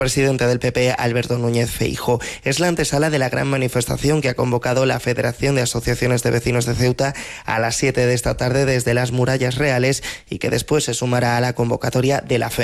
Presidente del PP, Alberto Núñez Feijóo. Es la antesala de la gran manifestación que ha convocado la Federación de Asociaciones de Vecinos de Ceuta a las 7 de esta tarde desde las Murallas Reales y que después se sumará a la convocatoria de la FEMP.